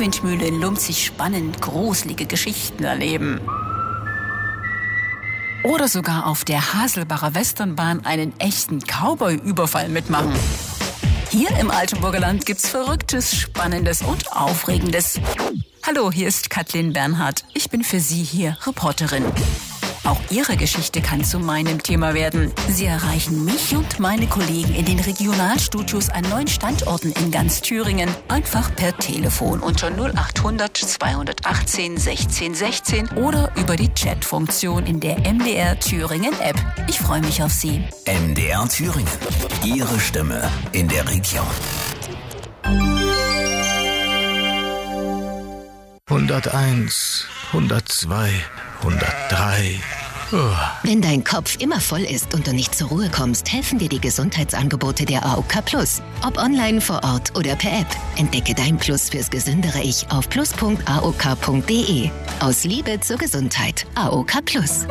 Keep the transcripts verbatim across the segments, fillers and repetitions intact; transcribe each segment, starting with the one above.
Windmühle in Lumpzig spannend gruselige Geschichten erleben. Oder sogar auf der Haselbacher Westernbahn einen echten Cowboy-Überfall mitmachen. Hier im Altenburger Land gibt's Verrücktes, Spannendes und Aufregendes. Hallo, hier ist Kathleen Bernhardt. Ich bin für Sie hier Reporterin. Auch Ihre Geschichte kann zu meinem Thema werden. Sie erreichen mich und meine Kollegen in den Regionalstudios an neun Standorten in ganz Thüringen einfach per Telefon unter null acht hundert zweihundertachtzehn sechzehn sechzehn oder über die Chatfunktion in der M D R Thüringen App. Ich freue mich auf Sie. M D R Thüringen. Ihre Stimme in der Region. hunderteins, hundertzwei, hundertdrei. Oh. Wenn dein Kopf immer voll ist und du nicht zur Ruhe kommst, helfen dir die Gesundheitsangebote der A O K Plus. Ob online, vor Ort oder per App. Entdecke dein Plus fürs gesündere Ich auf plus punkt a o k punkt d e. Aus Liebe zur Gesundheit. A O K Plus.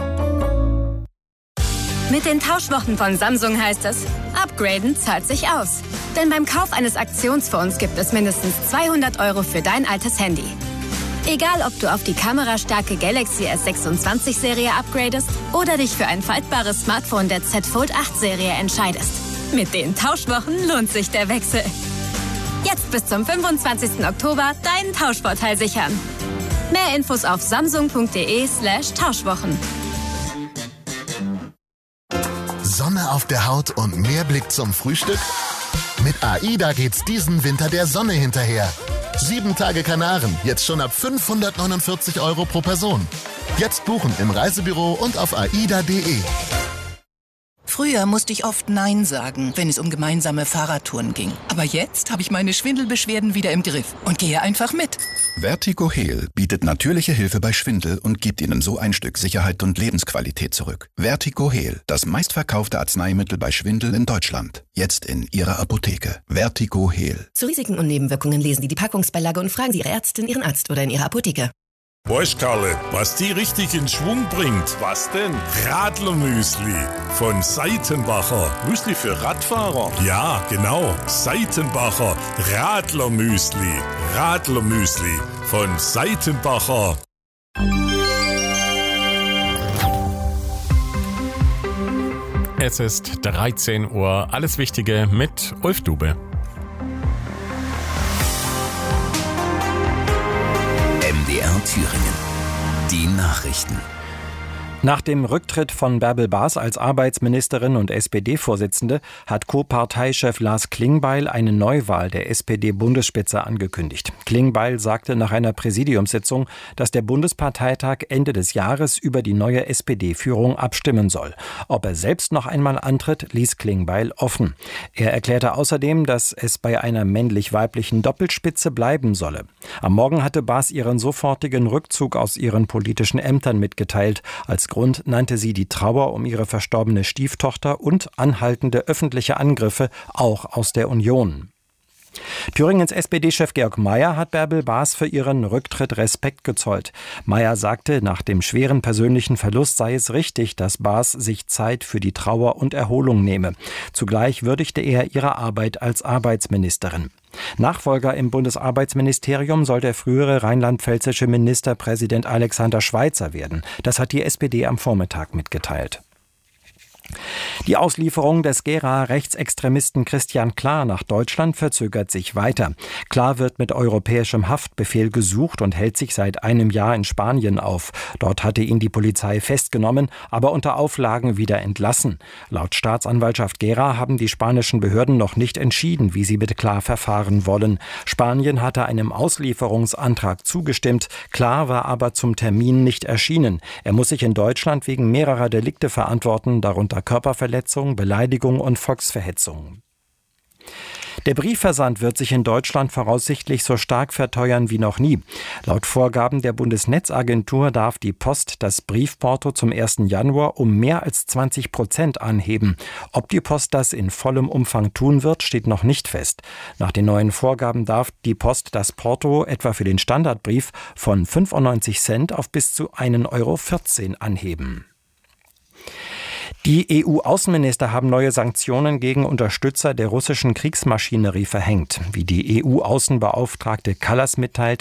Mit den Tauschwochen von Samsung heißt es, upgraden zahlt sich aus. Denn beim Kauf eines Aktionsfonds gibt es mindestens zweihundert Euro für dein altes Handy. Egal, ob du auf die kamerastarke Galaxy S sechsundzwanzig Serie upgradest oder dich für ein faltbares Smartphone der Z Fold acht Serie entscheidest. Mit den Tauschwochen lohnt sich der Wechsel. Jetzt bis zum fünfundzwanzigsten Oktober deinen Tauschvorteil sichern. Mehr Infos auf samsung punkt d e slash Tauschwochen. Sonne auf der Haut und mehr Blick zum Frühstück? Mit AIDA geht's diesen Winter der Sonne hinterher. Sieben Tage Kanaren, jetzt schon ab fünfhundertneunundvierzig Euro pro Person. Jetzt buchen im Reisebüro und auf aida punkt d e. Früher musste ich oft Nein sagen, wenn es um gemeinsame Fahrradtouren ging. Aber jetzt habe ich meine Schwindelbeschwerden wieder im Griff und gehe einfach mit. Vertigo Heal bietet natürliche Hilfe bei Schwindel und gibt Ihnen so ein Stück Sicherheit und Lebensqualität zurück. Vertigo Heal, das meistverkaufte Arzneimittel bei Schwindel in Deutschland. Jetzt in Ihrer Apotheke. Vertigo Heal. Zu Risiken und Nebenwirkungen lesen Sie die Packungsbeilage und fragen Sie Ihre Ärztin, Ihren Arzt oder in Ihrer Apotheke. Weißt Karle, was die richtig in Schwung bringt? Was denn? Radlermüsli von Seitenbacher. Müsli für Radfahrer? Ja, genau. Seitenbacher Radlermüsli. Radlermüsli von Seitenbacher. Es ist dreizehn Uhr. Alles Wichtige mit Ulf Dube. M D R Thüringen. Die Nachrichten. Nach dem Rücktritt von Bärbel Baas als Arbeitsministerin und S P D-Vorsitzende hat Co-Parteichef Lars Klingbeil eine Neuwahl der S P D-Bundesspitze angekündigt. Klingbeil sagte nach einer Präsidiumssitzung, dass der Bundesparteitag Ende des Jahres über die neue S P D-Führung abstimmen soll. Ob er selbst noch einmal antritt, ließ Klingbeil offen. Er erklärte außerdem, dass es bei einer männlich-weiblichen Doppelspitze bleiben solle. Am Morgen hatte Baas ihren sofortigen Rückzug aus ihren politischen Ämtern mitgeteilt. Als Grund nannte sie die Trauer um ihre verstorbene Stieftochter und anhaltende öffentliche Angriffe, auch aus der Union. Thüringens S P D-Chef Georg Mayer hat Bärbel Baas für ihren Rücktritt Respekt gezollt. Mayer sagte, nach dem schweren persönlichen Verlust sei es richtig, dass Baas sich Zeit für die Trauer und Erholung nehme. Zugleich würdigte er ihre Arbeit als Arbeitsministerin. Nachfolger im Bundesarbeitsministerium soll der frühere rheinland-pfälzische Ministerpräsident Alexander Schweitzer werden. Das hat die S P D am Vormittag mitgeteilt. Die Auslieferung des Gera-Rechtsextremisten Christian Klar nach Deutschland verzögert sich weiter. Klar wird mit europäischem Haftbefehl gesucht und hält sich seit einem Jahr in Spanien auf. Dort hatte ihn die Polizei festgenommen, aber unter Auflagen wieder entlassen. Laut Staatsanwaltschaft Gera haben die spanischen Behörden noch nicht entschieden, wie sie mit Klar verfahren wollen. Spanien hatte einem Auslieferungsantrag zugestimmt. Klar war aber zum Termin nicht erschienen. Er muss sich in Deutschland wegen mehrerer Delikte verantworten, darunter Körperverletzung, Beleidigung und Volksverhetzung. Der Briefversand wird sich in Deutschland voraussichtlich so stark verteuern wie noch nie. Laut Vorgaben der Bundesnetzagentur darf die Post das Briefporto zum ersten Januar um mehr als zwanzig Prozent anheben. Ob die Post das in vollem Umfang tun wird, steht noch nicht fest. Nach den neuen Vorgaben darf die Post das Porto etwa für den Standardbrief von fünfundneunzig Cent auf bis zu ein Euro vierzehn anheben. Die E U-Außenminister haben neue Sanktionen gegen Unterstützer der russischen Kriegsmaschinerie verhängt. Wie die E U-Außenbeauftragte Kallas mitteilte,